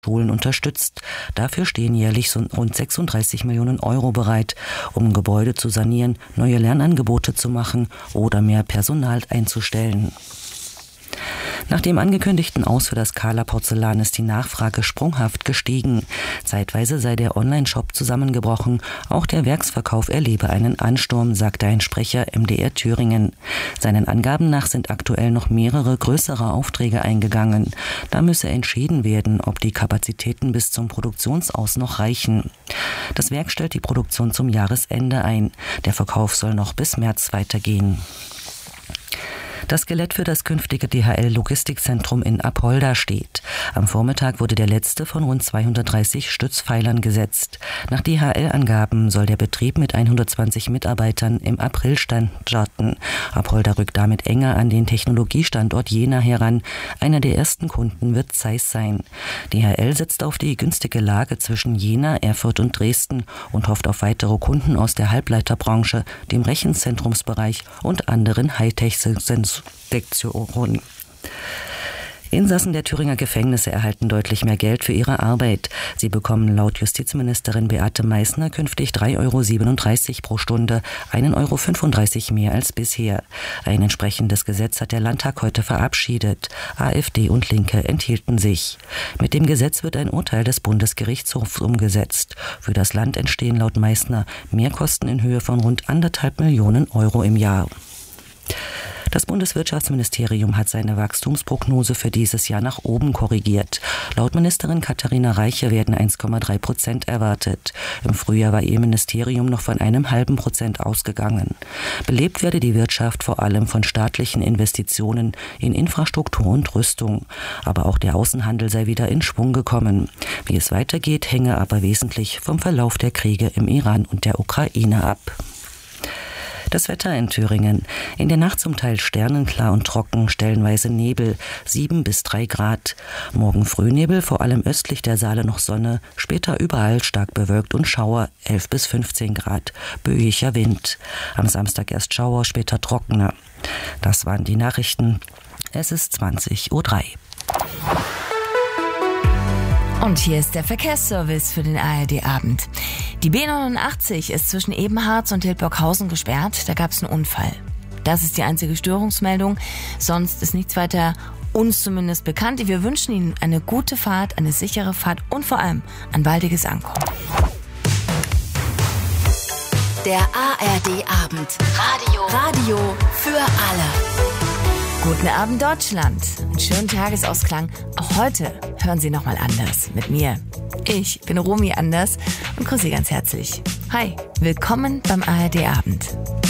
Schulen unterstützt. Dafür stehen jährlich rund 36 Millionen Euro bereit, um Gebäude zu sanieren, neue Lernangebote zu machen oder mehr Personal einzustellen. Nach dem angekündigten Aus für das Kahler Porzellan ist die Nachfrage sprunghaft gestiegen. Zeitweise sei der Online-Shop zusammengebrochen. Auch der Werksverkauf erlebe einen Ansturm, sagte ein Sprecher MDR Thüringen. Seinen Angaben nach sind aktuell noch mehrere größere Aufträge eingegangen. Da müsse entschieden werden, ob die Kapazitäten bis zum Produktionsaus noch reichen. Das Werk stellt die Produktion zum Jahresende ein. Der Verkauf soll noch bis März weitergehen. Das Skelett für das künftige DHL-Logistikzentrum in Apolda steht. Am Vormittag wurde der letzte von rund 230 Stützpfeilern gesetzt. Nach DHL-Angaben soll der Betrieb mit 120 Mitarbeitern im April starten. Apolda rückt damit enger an den Technologiestandort Jena heran. Einer der ersten Kunden wird Zeiss sein. DHL setzt auf die günstige Lage zwischen Jena, Erfurt und Dresden und hofft auf weitere Kunden aus der Halbleiterbranche, dem Rechenzentrumsbereich und anderen Hightech-Sektionen. Insassen der Thüringer Gefängnisse erhalten deutlich mehr Geld für ihre Arbeit. Sie bekommen laut Justizministerin Beate Meißner künftig 3,37 € pro Stunde, 1,35 € mehr als bisher. Ein entsprechendes Gesetz hat der Landtag heute verabschiedet. AfD und Linke enthielten sich. Mit dem Gesetz wird ein Urteil des Bundesgerichtshofs umgesetzt. Für das Land entstehen laut Meißner Mehrkosten in Höhe von rund 1,5 Millionen Euro im Jahr. Das Bundeswirtschaftsministerium hat seine Wachstumsprognose für dieses Jahr nach oben korrigiert. Laut Ministerin Katharina Reiche werden 1,3% erwartet. Im Frühjahr war ihr Ministerium noch von 0,5% ausgegangen. Belebt werde die Wirtschaft vor allem von staatlichen Investitionen in Infrastruktur und Rüstung. Aber auch der Außenhandel sei wieder in Schwung gekommen. Wie es weitergeht, hänge aber wesentlich vom Verlauf der Kriege im Iran und der Ukraine ab. Das Wetter in Thüringen. In der Nacht zum Teil sternenklar und trocken, stellenweise Nebel, 7 bis 3 Grad. Morgen Frühnebel, vor allem östlich der Saale noch Sonne, später überall stark bewölkt und Schauer, 11 bis 15 Grad. Böiger Wind. Am Samstag erst Schauer, später trockener. Das waren die Nachrichten. Es ist 20:03 Uhr. Und hier ist der Verkehrsservice für den ARD-Abend. Die B89 ist zwischen Ebenharz und Hildburghausen gesperrt. Da gab es einen Unfall. Das ist die einzige Störungsmeldung. Sonst ist nichts weiter uns zumindest bekannt. Wir wünschen Ihnen eine gute Fahrt, eine sichere Fahrt und vor allem ein baldiges Ankommen. Der ARD-Abend. Radio für alle. Guten Abend, Deutschland. Einen schönen Tagesausklang. Auch heute hören Sie nochmal anders mit mir. Ich bin Romy Anders und grüße Sie ganz herzlich. Hi, willkommen beim ARD-Abend.